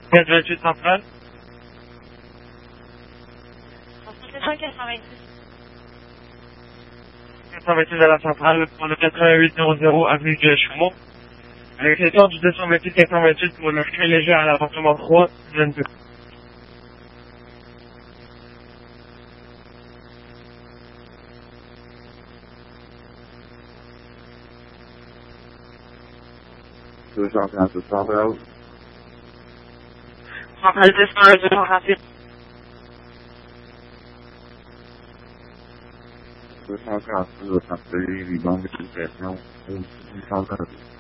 428 centrale. 426. 428 à la centrale pour le 8800 avenue du Chaumont. À l'exception du 228 428 pour le frais léger à l'appartement 3, 22. Centrale. Centrale 228. 236, 236, les banques de communication, 600